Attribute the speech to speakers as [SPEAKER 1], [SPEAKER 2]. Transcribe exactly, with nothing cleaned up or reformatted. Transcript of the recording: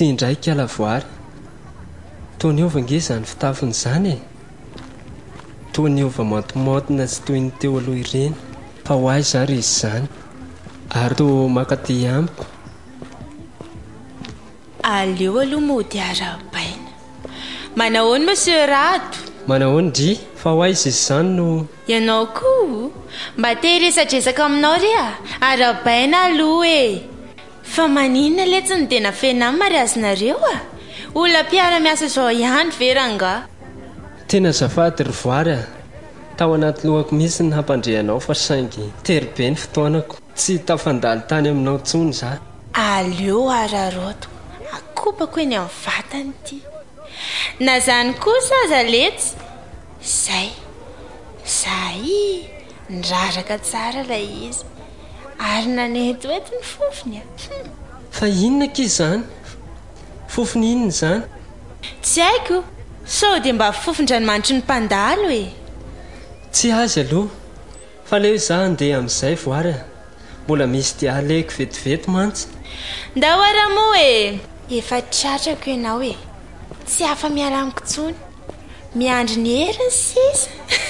[SPEAKER 1] Ty indraiky alavoary. Toy ny ova nge izany fitafiny izany e. Toy ny ova mantomatina sy toy ny teo aloha ireny. Fa ho ahy zary izy izany. Ary to makaty amiko.
[SPEAKER 2] Aleo aloha mody arabaina. Manahoana monsieur Rado?
[SPEAKER 1] Manahoana dry, fa ho ahy izy izany no...
[SPEAKER 2] Ianao koa mba te hiresadresaka aminao rea. Arabaina aloha e. Fa maninona letsiny tena fena mariazinareo a? Olona mpiara-miasa zao ihany veranga.
[SPEAKER 1] Tena azafady ry voary a. Tao anaty lohako mihitsy ny hampandrehanao fa saingy tery be ny fotoanako. Tsy tafandalo tany aminao intsony za.
[SPEAKER 2] Aleo araroto. Akopako eny amin'ny vatany ty. Na zany kosa aza letsy. Zay. Zay. Niraraka tsara ilay izy. Ary nanety oety ny fofony a.
[SPEAKER 1] Fa inona ki zany? Fofony inona zany?
[SPEAKER 2] Tsy haiko. Sao dia mba fofon-dranomanitry ny mpandalo e.
[SPEAKER 1] Tsy azy aloha. Fa leo za andeha amin'izay voary a. Mbola misy dia aleko vetivety mantsy.
[SPEAKER 2] Ndao aramo e. Efa tratrako ianao e. Tsy hafa miala amiko intsony. Miandry ny heriny sisa.